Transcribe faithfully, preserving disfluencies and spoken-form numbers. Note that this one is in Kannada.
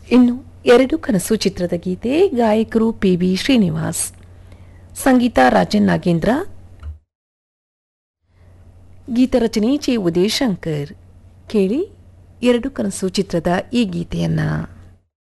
ಇನ್ನು ಎರಡು ಕನಸು ಚಿತ್ರದ ಗೀತೆ, ಗಾಯಕರು ಪಿ ಬಿ ಶ್ರೀನಿವಾಸ್, ಸಂಗೀತ ರಾಜನ್ ನಾಗೇಂದ್ರ, ಗೀತರಚನೆ ಚೆ ಉದಯಶಂಕರ್. ಕೇಳಿ ಎರಡು ಕನಸು ಚಿತ್ರದ ಈ ಗೀತೆಯನ್ನ.